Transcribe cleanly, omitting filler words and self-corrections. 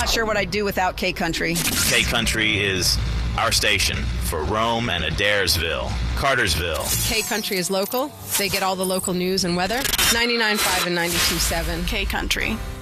sure what I'd do without K Country. K Country is our station for Rome and Adairsville, Cartersville. K Country is local. They get all the local news and weather. 99.5 and 92.7. K Country.